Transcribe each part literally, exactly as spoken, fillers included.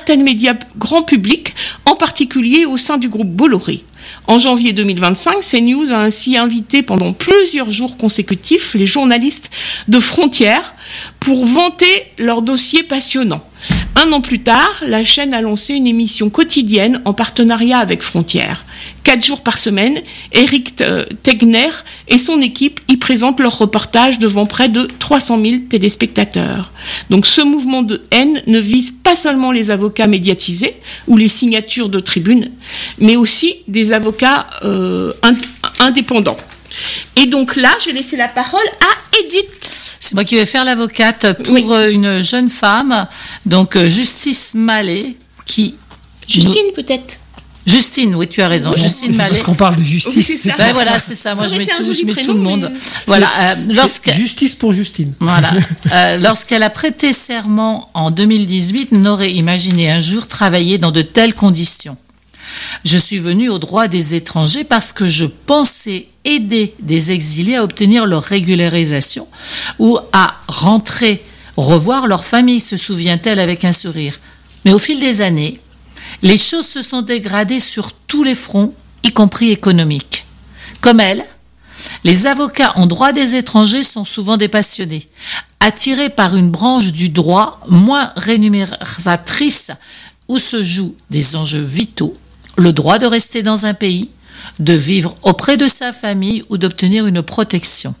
certains médias grand public, en particulier au sein du groupe Bolloré. En janvier deux mille vingt-cinq, CNews a ainsi invité pendant plusieurs jours consécutifs les journalistes de Frontières pour vanter leur dossier passionnant. Un an plus tard, la chaîne a lancé une émission quotidienne en partenariat avec Frontières. Quatre jours par semaine, Eric Tegner et son équipe y présentent leurs reportages devant près de trois cent mille téléspectateurs. Donc ce mouvement de haine ne vise pas seulement les avocats médiatisés ou les signatures de tribunes, mais aussi des avocats euh, ind- indépendants. Et donc là, je vais laisser la parole à Edith. C'est moi qui vais faire l'avocate pour oui. une jeune femme, donc Justice Mallet, qui... Justine nous... peut-être Justine, oui, tu as raison. Oui, Justine Mallet. Parce qu'on parle de justice. Oui, c'est ça. Ben voilà, c'est ça. Moi, ça je mets tout, je mets prénom, tout le monde. Mais... Voilà. Euh, lorsque... Justice pour Justine. Voilà. Euh, lorsqu'elle a prêté serment en deux mille dix-huit, n'aurait imaginé un jour travailler dans de telles conditions. Je suis venue au droit des étrangers parce que je pensais aider des exilés à obtenir leur régularisation ou à rentrer, revoir leur famille, se souvient-elle avec un sourire. Mais au fil des années, les choses se sont dégradées sur tous les fronts, y compris économiques. Comme elle, les avocats en droit des étrangers sont souvent des passionnés, attirés par une branche du droit moins rémunératrice où se jouent des enjeux vitaux, le droit de rester dans un pays, de vivre auprès de sa famille ou d'obtenir une protection.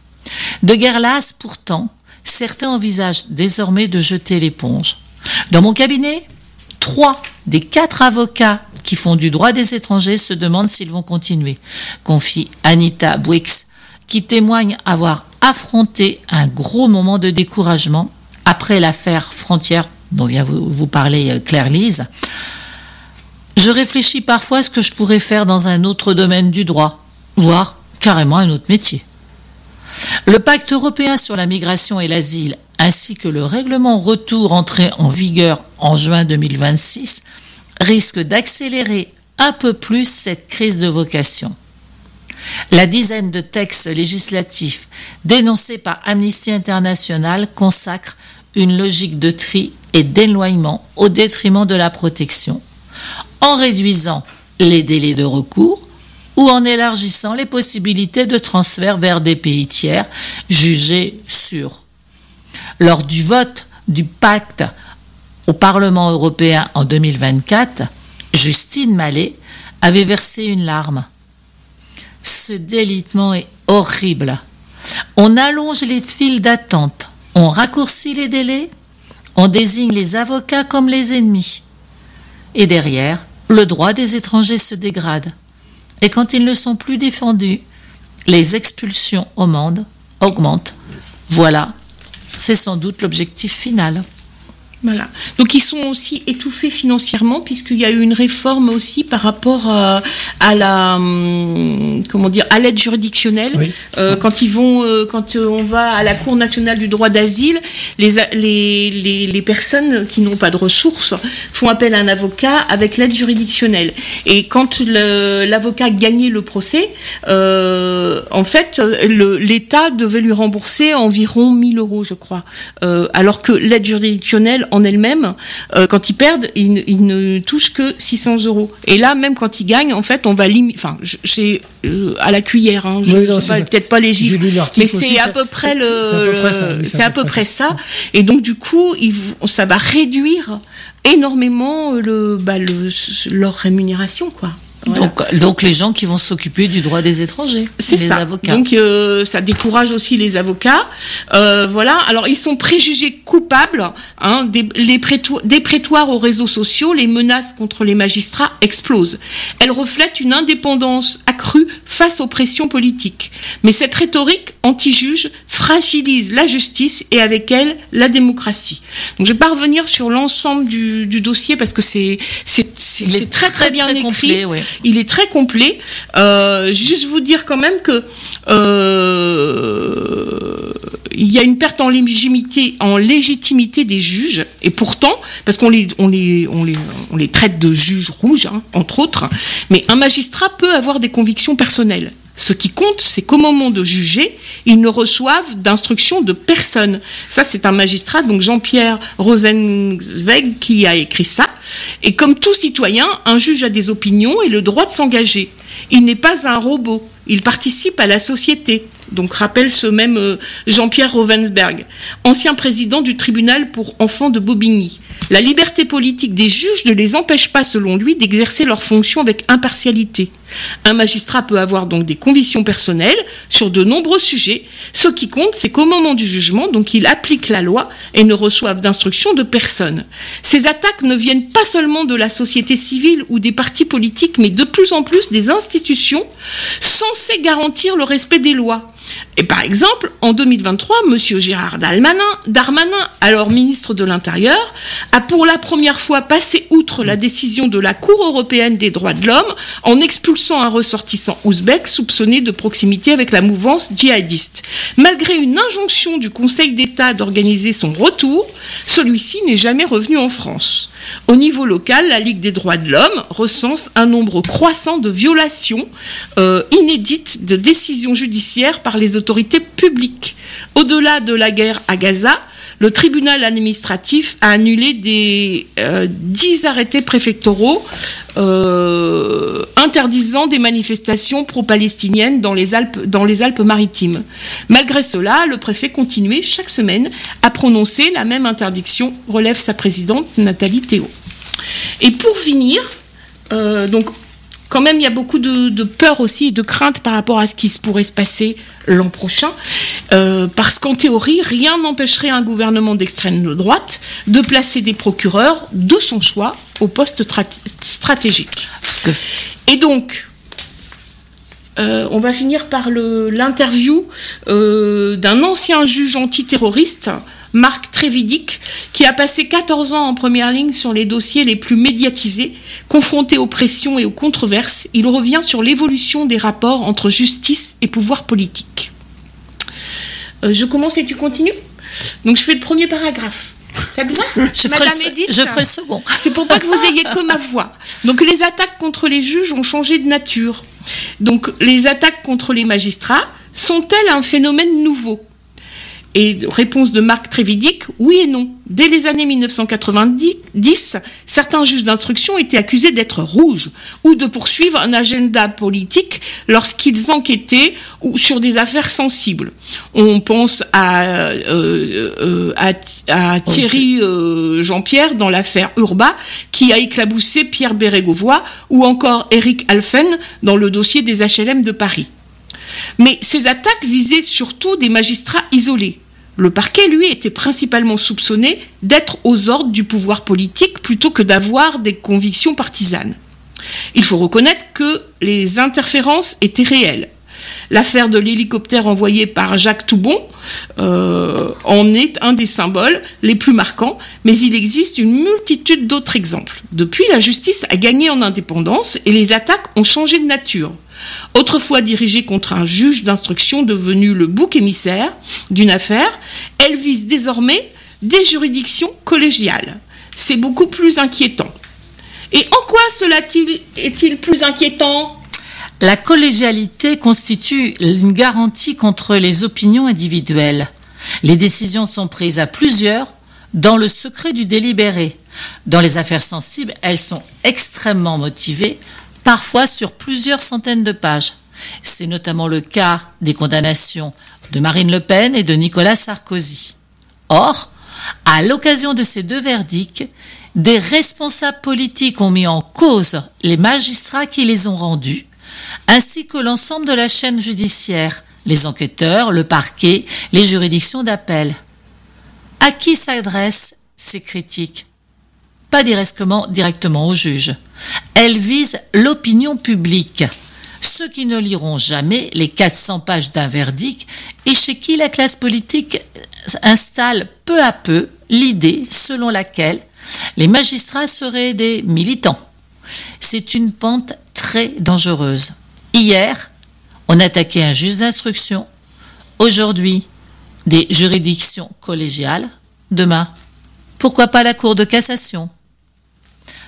De guerre lasse, pourtant, certains envisagent désormais de jeter l'éponge. Dans mon cabinet, trois des quatre avocats qui font du droit des étrangers se demandent s'ils vont continuer, confie Anita Bouix, qui témoigne avoir affronté un gros moment de découragement après l'affaire Frontières dont vient vous, vous parler Claire-Lise. Je réfléchis parfois à ce que je pourrais faire dans un autre domaine du droit, voire carrément un autre métier. Le pacte européen sur la migration et l'asile, ainsi que le règlement retour entré en vigueur en juin deux mille vingt-six, risquent d'accélérer un peu plus cette crise de vocation. La dizaine de textes législatifs dénoncés par Amnesty International consacre une logique de tri et d'éloignement au détriment de la protection, en réduisant les délais de recours ou en élargissant les possibilités de transfert vers des pays tiers jugés sûrs. Lors du vote du pacte au Parlement européen en deux mille vingt-quatre, Justine Mallet avait versé une larme. Ce délitement est horrible. On allonge les files d'attente, on raccourcit les délais, on désigne les avocats comme les ennemis. Et derrière, le droit des étrangers se dégrade. Et quand ils ne sont plus défendus, les expulsions augmentent. Voilà, c'est sans doute l'objectif final. Voilà. Donc ils sont aussi étouffés financièrement puisqu'il y a eu une réforme aussi par rapport à, à la hum, comment dire à l'aide juridictionnelle. Oui. Euh, quand ils vont, euh, quand on va à la Cour nationale du droit d'asile, les les les, les personnes qui n'ont pas de ressources font appel à un avocat avec l'aide juridictionnelle. Et quand le, l'avocat gagnait le procès, euh, en fait, le, l'État devait lui rembourser environ mille euros, je crois, euh, alors que l'aide juridictionnelle en elle-même, euh, quand ils perdent, ils, ils ne touchent que six cents euros. Et là, même quand ils gagnent, en fait, on va limiter. Enfin, c'est euh, à la cuillère. Hein, je, oui, non, sais pas, peut-être pas les chiffres, mais c'est aussi, à peu près le. C'est à peu près ça. Oui, c'est, c'est à peu près ça. ça. Et donc, du coup, ils, ça va réduire énormément le, bah, le, leur rémunération, quoi. Voilà. Donc, donc les gens qui vont s'occuper du droit des étrangers, c'est les ça. avocats. Donc euh, ça décourage aussi les avocats. Euh, voilà. Alors ils sont préjugés coupables. Hein, des, les préto- des prétoires aux réseaux sociaux, les menaces contre les magistrats explosent. Elles reflètent une indépendance accrue face aux pressions politiques. Mais cette rhétorique anti-juge fragilise la justice et avec elle la démocratie. Donc je vais pas revenir sur l'ensemble du, du dossier parce que c'est c'est c'est, c'est très, très très bien très écrit. Complet, ouais. Il est très complet. Euh, juste vous dire quand même que euh, il y a une perte en légitimité, en légitimité des juges, et pourtant, parce qu'on les, on les, on les, on les traite de juges rouges, hein, entre autres, mais un magistrat peut avoir des convictions personnelles. Ce qui compte, c'est qu'au moment de juger, ils ne reçoivent d'instruction de personne. Ça, c'est un magistrat, donc Jean-Pierre Rosenzweig, qui a écrit ça. Et comme tout citoyen, un juge a des opinions et le droit de s'engager. Il n'est pas un robot. Il participe à la société. Donc, rappelle ce même euh, Jean-Pierre Rovensberg, ancien président du tribunal pour enfants de Bobigny. La liberté politique des juges ne les empêche pas, selon lui, d'exercer leurs fonctions avec impartialité. Un magistrat peut avoir donc des convictions personnelles sur de nombreux sujets. Ce qui compte, c'est qu'au moment du jugement, donc, il applique la loi et ne reçoive d'instruction de personne. Ces attaques ne viennent pas seulement de la société civile ou des partis politiques, mais de plus en plus des institutions censées garantir le respect des lois. Et par exemple, en deux mille vingt-trois, M. Gérard Darmanin, Darmanin, alors ministre de l'Intérieur, a pour la première fois passé outre la décision de la Cour européenne des droits de l'homme en expulsant un ressortissant ouzbek soupçonné de proximité avec la mouvance djihadiste. Malgré une injonction du Conseil d'État d'organiser son retour, celui-ci n'est jamais revenu en France. Au niveau local, la Ligue des droits de l'homme recense un nombre croissant de violations euh, inédites de décisions judiciaires par les autorités publiques. Au-delà de la guerre à Gaza, le tribunal administratif a annulé des euh, dix arrêtés préfectoraux euh, interdisant des manifestations pro-palestiniennes dans les Alpes, dans les Alpes-Maritimes. Malgré cela, le préfet continuait chaque semaine à prononcer la même interdiction, relève sa présidente Nathalie Théo. Et pour finir, euh, donc quand même, il y a beaucoup de, de peur aussi et de crainte par rapport à ce qui pourrait se passer l'an prochain, euh, parce qu'en théorie, rien n'empêcherait un gouvernement d'extrême droite de placer des procureurs de son choix au poste tra- stratégique. Que... Et donc, euh, on va finir par le, l'interview euh, d'un ancien juge antiterroriste, Marc Trévidic, qui a passé quatorze ans en première ligne sur les dossiers les plus médiatisés, confronté aux pressions et aux controverses. Il revient sur l'évolution des rapports entre justice et pouvoir politique. Euh, je commence et tu continues ? Donc je fais le premier paragraphe. Ça te va ? Je ferai, le, Edith, je ferai le second. C'est pour pas que vous ayez que ma voix. Donc les attaques contre les juges ont changé de nature. Donc les attaques contre les magistrats sont-elles un phénomène nouveau ? Et réponse de Marc Trévidic, oui et non. Dès les années dix-neuf cent quatre-vingt-dix, certains juges d'instruction étaient accusés d'être rouges ou de poursuivre un agenda politique lorsqu'ils enquêtaient sur des affaires sensibles. On pense à, euh, euh, à, à Thierry euh, Jean-Pierre dans l'affaire Urba, qui a éclaboussé Pierre Bérégovoy, ou encore Eric Alphen dans le dossier des H L M de Paris. Mais ces attaques visaient surtout des magistrats isolés. Le parquet, lui, était principalement soupçonné d'être aux ordres du pouvoir politique plutôt que d'avoir des convictions partisanes. Il faut reconnaître que les interférences étaient réelles. L'affaire de l'hélicoptère envoyé par Jacques Toubon euh, en est un des symboles les plus marquants, mais il existe une multitude d'autres exemples. Depuis, la justice a gagné en indépendance et les attaques ont changé de nature. Autrefois dirigée contre un juge d'instruction devenu le bouc émissaire d'une affaire, elle vise désormais des juridictions collégiales. C'est beaucoup plus inquiétant. Et en quoi cela est-il plus inquiétant ? La collégialité constitue une garantie contre les opinions individuelles. Les décisions sont prises à plusieurs dans le secret du délibéré. Dans les affaires sensibles, elles sont extrêmement motivées, parfois sur plusieurs centaines de pages. C'est notamment le cas des condamnations de Marine Le Pen et de Nicolas Sarkozy. Or, à l'occasion de ces deux verdicts, des responsables politiques ont mis en cause les magistrats qui les ont rendus, ainsi que l'ensemble de la chaîne judiciaire, les enquêteurs, le parquet, les juridictions d'appel. À qui s'adressent ces critiques ? Pas directement, directement aux juges. Elles visent l'opinion publique, ceux qui ne liront jamais les quatre cents pages d'un verdict et chez qui la classe politique installe peu à peu l'idée selon laquelle les magistrats seraient des militants. C'est une pente très dangereuse. Hier, on attaquait un juge d'instruction. Aujourd'hui, des juridictions collégiales. Demain, pourquoi pas la Cour de cassation ?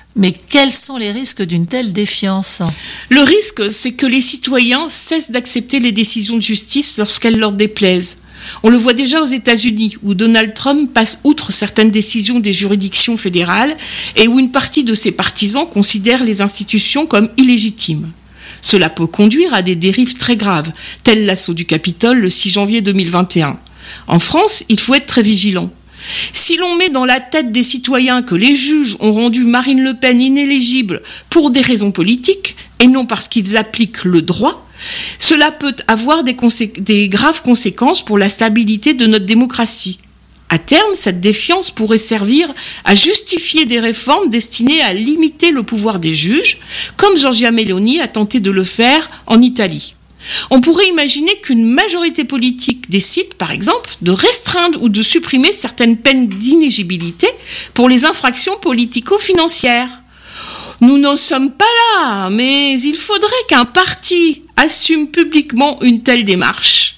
Mais quels sont les risques d'une telle défiance ? Le risque, c'est que les citoyens cessent d'accepter les décisions de justice lorsqu'elles leur déplaisent. On le voit déjà aux États-Unis, où Donald Trump passe outre certaines décisions des juridictions fédérales et où une partie de ses partisans considère les institutions comme illégitimes. Cela peut conduire à des dérives très graves, tel l'assaut du Capitole le six janvier deux mille vingt et un. En France, il faut être très vigilant. Si l'on met dans la tête des citoyens que les juges ont rendu Marine Le Pen inéligible pour des raisons politiques et non parce qu'ils appliquent le droit, cela peut avoir des, consé- des graves conséquences pour la stabilité de notre démocratie. À terme, cette défiance pourrait servir à justifier des réformes destinées à limiter le pouvoir des juges, comme Giorgia Meloni a tenté de le faire en Italie. On pourrait imaginer qu'une majorité politique décide, par exemple, de restreindre ou de supprimer certaines peines d'inéligibilité pour les infractions politico-financières. Nous n'en sommes pas là, mais il faudrait qu'un parti assume publiquement une telle démarche.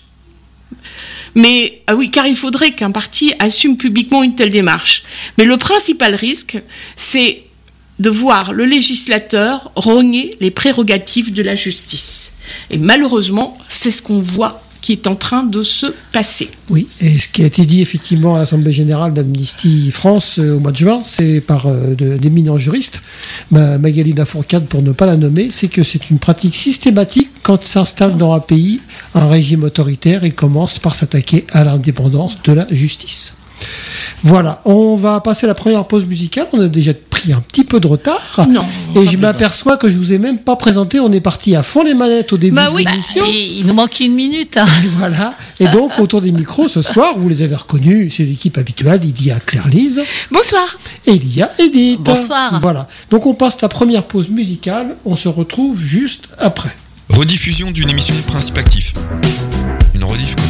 Mais, ah oui, car il faudrait qu'un parti assume publiquement une telle démarche. Mais le principal risque, c'est de voir le législateur rogner les prérogatives de la justice. Et malheureusement, c'est ce qu'on voit qui est en train de se passer. Oui, et ce qui a été dit effectivement à l'Assemblée Générale d'Amnesty France euh, au mois de juin, c'est par euh, de, d'éminents juristes, Ma, Magali Lafourcade pour ne pas la nommer, c'est que c'est une pratique systématique quand s'installe dans un pays un régime autoritaire et commence par s'attaquer à l'indépendance de la justice. Voilà, on va passer à la première pause musicale. On a déjà pris un petit peu de retard. Non, et je m'aperçois que je vous ai même pas présenté. On est parti à fond les manettes au début bah de oui, l'émission. Bah, il nous manque une minute. Hein. Voilà. Et donc, autour des micros ce soir, vous les avez reconnus, c'est l'équipe habituelle. Il y a Claire-Lise. Bonsoir. Et il y a Edith. Bonsoir. Voilà. Donc, on passe la première pause musicale. On se retrouve juste après. Rediffusion d'une émission Principe Actif. Une rediff